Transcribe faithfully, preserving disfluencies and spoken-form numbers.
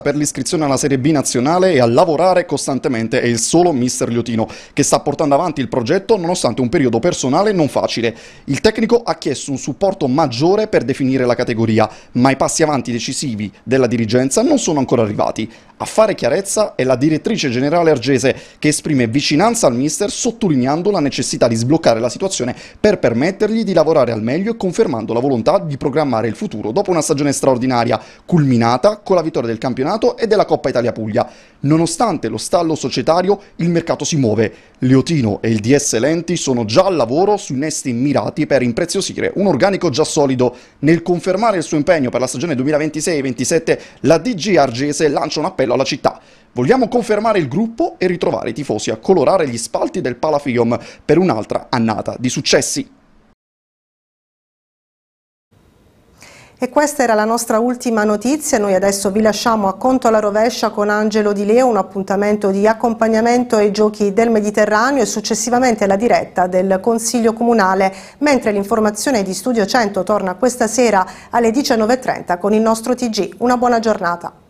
per l'iscrizione alla Serie B nazionale e a lavorare costantemente è il solo mister Liotino, che sta portando avanti il progetto nonostante un periodo personale non facile. Il tecnico ha chiesto un supporto maggiore per definire la categoria, ma i passi avanti decisivi della dirigenza non sono ancora arrivati. A fare chiarezza è la direttrice generale Argese, che esprime vicinanza al mister sottolineando la necessità di sbloccare la situazione per permettergli di lavorare al meglio e confermando la volontà di programmare il futuro dopo una stagione straordinaria, culminata con la vittoria del campionato e della Coppa Italia Puglia. Nonostante lo stallo societario, il mercato si muove. Liotino e il D S Lenti sono già al lavoro su innesti mirati per impreziosire un organico già solido. Nel confermare il suo impegno per la stagione duemilaventisei ventisette, la D G Argese lancia un appello alla città. Vogliamo confermare il gruppo e ritrovare i tifosi a colorare gli spalti del Palafium per un'altra annata di successi. E questa era la nostra ultima notizia. Noi adesso vi lasciamo a Conto alla rovescia con Angelo Di Leo, un appuntamento di accompagnamento ai Giochi del Mediterraneo e successivamente la diretta del Consiglio Comunale, mentre l'informazione di Studio cento torna questa sera alle diciannove e trenta con il nostro T G. Una buona giornata.